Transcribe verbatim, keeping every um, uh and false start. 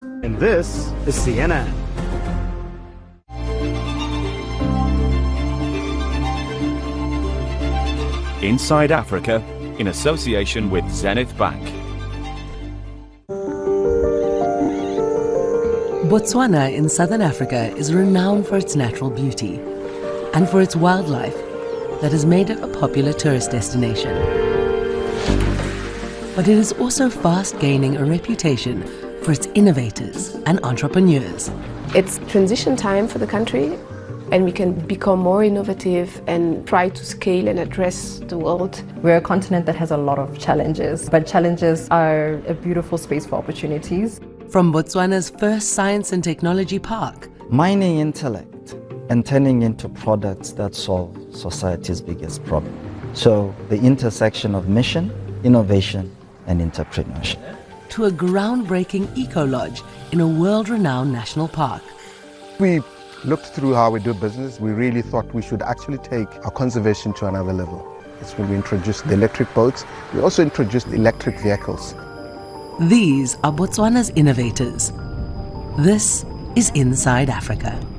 And this is C N N. Inside Africa, in association with Zenith Bank. Botswana in southern Africa is renowned for its natural beauty and for its wildlife that has made it a popular tourist destination. But it is also fast gaining a reputation for its innovators and entrepreneurs. It's transition time for the country, and we can become more innovative and try to scale and address the world. We're a continent that has a lot of challenges, but challenges are a beautiful space for opportunities. From Botswana's first science and technology park, mining intellect and turning into products that solve society's biggest problem. So the intersection of mission, innovation, and entrepreneurship. To a groundbreaking eco-lodge in a world-renowned national park. We looked through how we do business. We really thought we should actually take our conservation to another level. It's when we introduced the electric boats. We also introduced electric vehicles. These are Botswana's innovators. This is Inside Africa.